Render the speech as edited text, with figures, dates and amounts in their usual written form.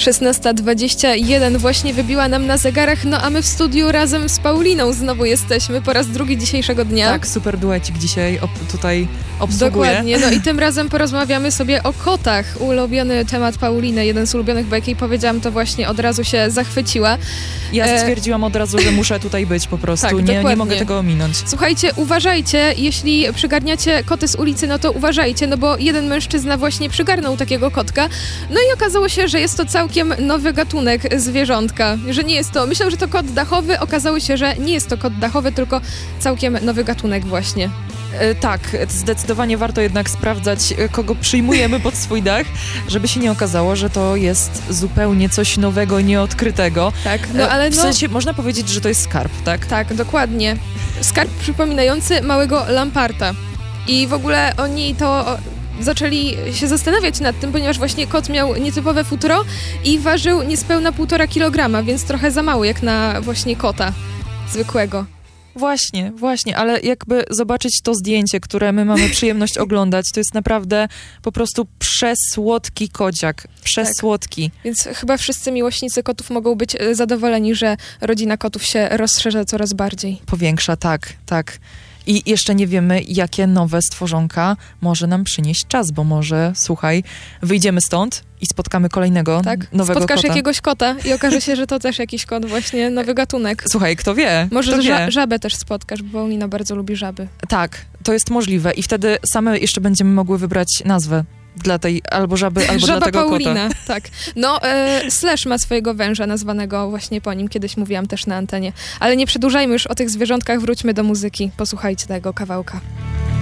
16:21 właśnie wybiła nam na zegarach, no a my w studiu razem z Pauliną znowu jesteśmy po raz drugi dzisiejszego dnia. Tak, super duecik dzisiaj tutaj obsługuje. Dokładnie, no i tym razem porozmawiamy sobie o kotach. Ulubiony temat Pauliny, jeden z ulubionych, bo jak jej powiedziałam, to właśnie od razu się zachwyciła. Ja stwierdziłam od razu, że muszę tutaj być po prostu, tak, nie mogę tego ominąć. Słuchajcie, uważajcie, jeśli przygarniacie koty z ulicy, no to uważajcie, no bo jeden mężczyzna właśnie przygarnął takiego kotka, no i okazało się, że jest to całkiem nowy gatunek zwierzątka, że nie jest to, myślał, że to kot dachowy, okazało się, że nie jest to kot dachowy, tylko całkiem nowy gatunek właśnie. Tak, zdecydowanie warto jednak sprawdzać, kogo przyjmujemy pod swój dach, żeby się nie okazało, że to jest zupełnie coś nowego, nieodkrytego. Tak, no ale w sensie można powiedzieć, że to jest skarb, tak? Tak, dokładnie. Skarb przypominający małego lamparta. I w ogóle oni to zaczęli się zastanawiać nad tym, ponieważ właśnie kot miał nietypowe futro i ważył niespełna 1,5 kilograma, więc trochę za mało jak na właśnie kota zwykłego. Właśnie, ale jakby zobaczyć to zdjęcie, które my mamy przyjemność oglądać, to jest naprawdę po prostu przesłodki kociak. Przesłodki. Tak. Więc chyba wszyscy miłośnicy kotów mogą być zadowoleni, że rodzina kotów się rozszerza coraz bardziej. Powiększa, tak. I jeszcze nie wiemy, jakie nowe stworzonka może nam przynieść czas, bo może, słuchaj, wyjdziemy stąd i spotkamy kolejnego nowego Spotkasz kota. jakiegoś kota i okaże się, że to też jakiś kot, właśnie nowy gatunek. Słuchaj, kto wie? Może żabę też spotkasz, bo Paulina bardzo lubi żaby. Tak, to jest możliwe i wtedy same jeszcze będziemy mogły wybrać nazwę dla tej albo żaby, albo Żaba dla tego Paulina, kota. tak. No, Slash ma swojego węża nazwanego właśnie po nim. Kiedyś mówiłam też na antenie. Ale nie przedłużajmy już o tych zwierzątkach, wróćmy do muzyki. Posłuchajcie tego kawałka.